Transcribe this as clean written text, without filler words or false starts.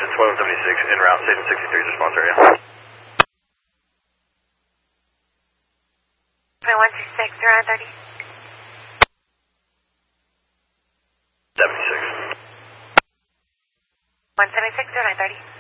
it's 1176 en route, station 63's response area. 166, 030. 76. 176, 030.